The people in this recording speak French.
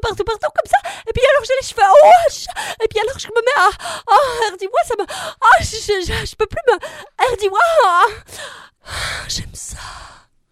partout comme ça. Et puis alors j'ai les cheveux oh, et puis alors je me mets à dis-moi ça me je peux plus me dis-moi j'aime ça.